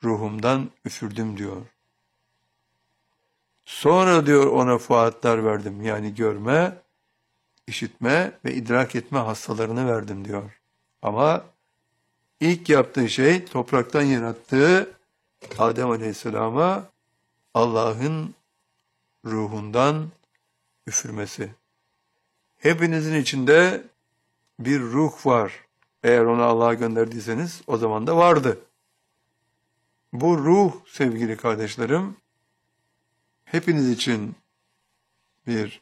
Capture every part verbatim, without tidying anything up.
ruhumdan üfürdüm diyor. Sonra diyor ona fuatlar verdim. Yani görme, işitme ve idrak etme hastalarını verdim diyor. Ama ilk yaptığı şey topraktan yarattığı Adem Aleyhisselam'a Allah'ın ruhundan üfürmesi. Hepinizin içinde bir ruh var. Eğer onu Allah'a gönderdiyseniz o zaman da vardı. Bu ruh sevgili kardeşlerim hepiniz için bir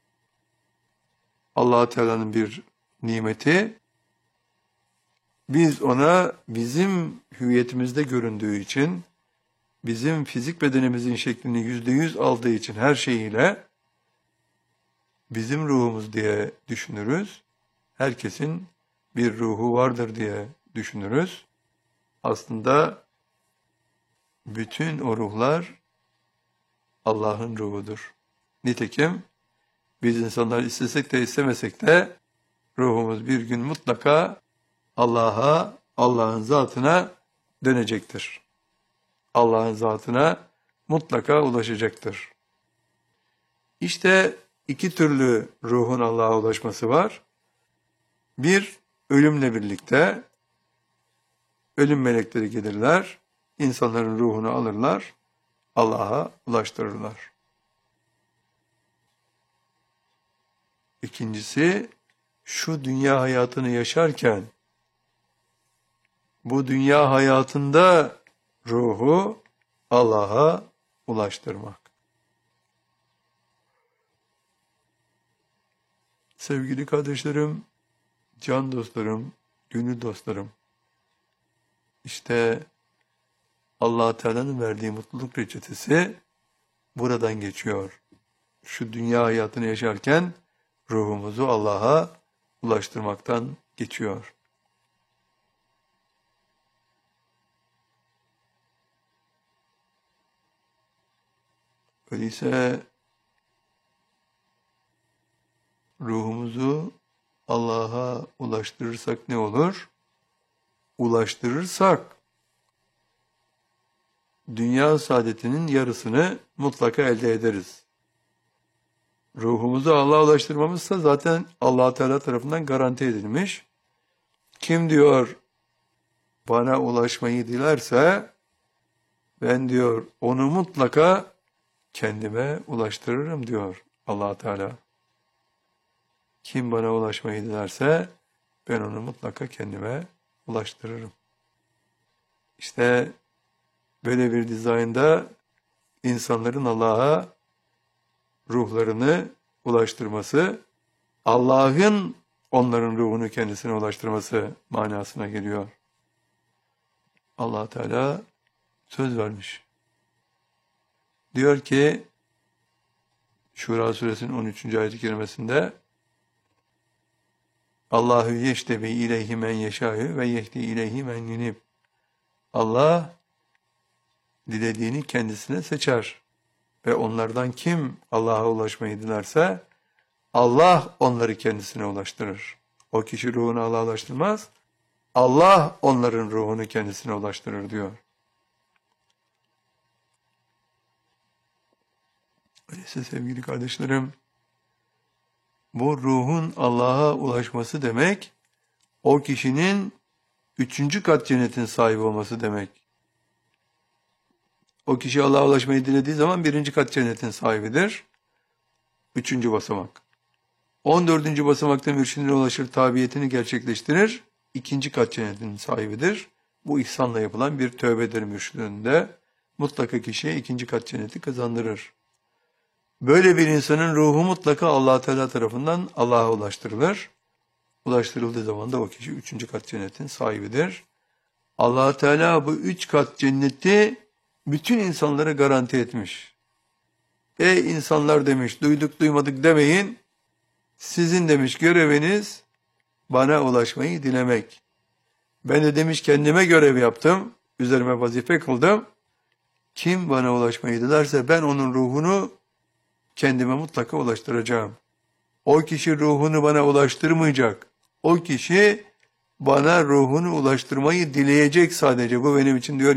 Allah-u Teala'nın bir nimeti. Biz ona bizim hüviyetimizde göründüğü için, bizim fizik bedenimizin şeklini yüzde yüz aldığı için her şeyiyle bizim ruhumuz diye düşünürüz. Herkesin bir ruhu vardır diye düşünürüz. Aslında bütün o ruhlar Allah'ın ruhudur. Nitekim biz insanlar istesek de istemesek de ruhumuz bir gün mutlaka Allah'a, Allah'ın zatına dönecektir. Allah'ın zatına mutlaka ulaşacaktır. İşte iki türlü ruhun Allah'a ulaşması var. Bir, ölümle birlikte ölüm melekleri gelirler, insanların ruhunu alırlar, Allah'a ulaştırırlar. İkincisi, şu dünya hayatını yaşarken, bu dünya hayatında ruhu Allah'a ulaştırmak. Sevgili kardeşlerim, can dostlarım, gönül dostlarım, işte Allah-u Teala'nın verdiği mutluluk reçetesi buradan geçiyor. Şu dünya hayatını yaşarken ruhumuzu Allah'a ulaştırmaktan geçiyor. Öyleyse ruhumuzu Allah'a ulaştırırsak ne olur? Ulaştırırsak dünya saadetinin yarısını mutlaka elde ederiz. Ruhumuzu Allah'a ulaştırmamızsa zaten Allah-u Teala tarafından garanti edilmiş. Kim diyor bana ulaşmayı dilerse ben diyor onu mutlaka kendime ulaştırırım diyor Allah-u Teala. Kim bana ulaşmayı dilerse ben onu mutlaka kendime ulaştırırım. İşte böyle bir dizaynda insanların Allah'a ruhlarını ulaştırması, Allah'ın onların ruhunu kendisine ulaştırması manasına geliyor. Allah Teala söz vermiş. Diyor ki Şura suresinin on üçüncü ayet-i kerimesinde Allahu yeştebi ileyhi men yeşâhü ve yehdi ileyhi men yunib. Allah dilediğini kendisine seçer ve onlardan kim Allah'a ulaşmayı dilerse Allah onları kendisine ulaştırır. O kişi ruhunu Allah'a ulaştırmaz, Allah onların ruhunu kendisine ulaştırır diyor. Öyleyse sevgili kardeşlerim, bu ruhun Allah'a ulaşması demek, o kişinin üçüncü kat cennetin sahibi olması demek. O kişi Allah'a ulaşmayı dilediği zaman birinci kat cennetin sahibidir. Üçüncü basamak. On dördüncü basamakta mürşidine ulaşır, tabiyetini gerçekleştirir. İkinci kat cennetin sahibidir. Bu ihsanla yapılan bir tövbedir mürşidinde. Mutlaka kişiye ikinci kat cenneti kazandırır. Böyle bir insanın ruhu mutlaka Allah Teala tarafından Allah'a ulaştırılır. Ulaştırıldığı zaman da o kişi üçüncü kat cennetin sahibidir. Allah Teala bu üç kat cenneti bütün insanlara garanti etmiş. Ey insanlar demiş, duyduk duymadık demeyin. Sizin demiş göreviniz bana ulaşmayı dilemek. Ben de demiş kendime görev yaptım, üzerime vazife kıldım. Kim bana ulaşmayı dilerse ben onun ruhunu kendime mutlaka ulaştıracağım. O kişi ruhunu bana ulaştırmayacak. O kişi bana ruhunu ulaştırmayı dileyecek sadece. Bu benim için diyor